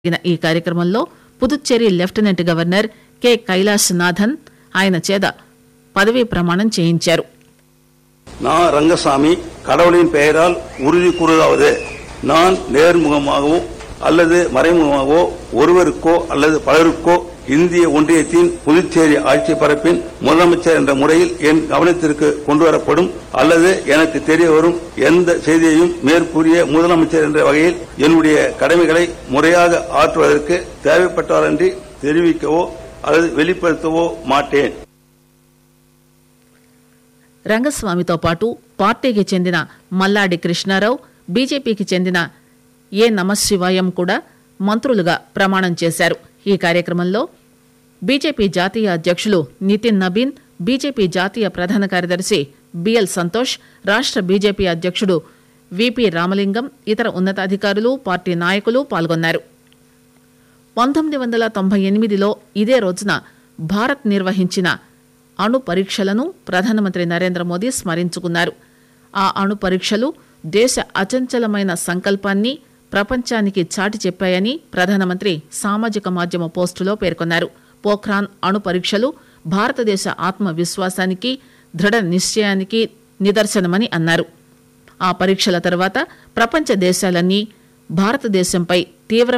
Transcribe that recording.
జరిగిన ఈ కార్యక్రమంలో Puducherry lieutenant governor K Kailash Nathan ఆయన చేత పదవీ ప్రమాణం చేయించారు. நான் ரங்கசாமி கடவுளின் பெயரால் உறுதி கூறுதாவது நான் நேர்முகமாகவோ அல்லது மறைமுகமாகவோ ஒருவருக்கோ அல்லது பலருக்கோ இந்திய ஒன்றியத்தின் புதுச்சேரி ஆட்சி பரப்பின் முதலமைச்சர் என்ற முறையில் என் கவனத்திற்கு கொண்டுவரப்படும் அல்லது எனக்கு தெரிய வரும் எந்த செய்தியையும் மேற்கூறிய முதலமைச்சர் என்ற வகையில் என்னுடைய கடமைகளை முறையாக ஆற்றுவதற்கு தேவைப்பட்டாலன்றி தெரிவிக்கவோ அல்லது வெளிப்படுத்தவோ மாட்டேன். రంగస్వామితో పాటు పార్టీకి చెందిన మల్లాడి కృష్ణారావు, బీజేపీకి చెందిన ఏ నమశివాయం కూడా మంత్రులుగా ప్రమాణం చేశారు. ఈ కార్యక్రమంలో బీజేపీ జాతీయ అధ్యక్షులు నితిన్ నబీన్, బీజేపీ జాతీయ ప్రధాన కార్యదర్శి బిఎల్ సంతోష్, రాష్ట బీజేపీ అధ్యక్షుడు విపి రామలింగం, ఇతర ఉన్నతాధికారులు, పార్టీ నాయకులు పాల్గొన్నారు. 1998లో ఇదే రోజున భారత్ నిర్వహించిన అణు పరీక్షలను ప్రధానమంత్రి నరేంద్ర మోదీ స్మరించుకున్నారు. ఆ అణు పరీక్షలు దేశ అచంచలమైన సంకల్పాన్ని ప్రపంచానికి చాటి చెప్పాయని ప్రధానమంత్రి సామాజిక మాధ్యమ పోస్టులో పేర్కొన్నారు. పోఖ్రాన్ అణు పరీక్షలు భారతదేశ ఆత్మవిశ్వాసానికి, దృఢ నిశ్చయానికి నిదర్శనమని అన్నారు. ఆ పరీక్షల తర్వాత ప్రపంచ దేశాలన్నీ భారతదేశంపై తీవ్ర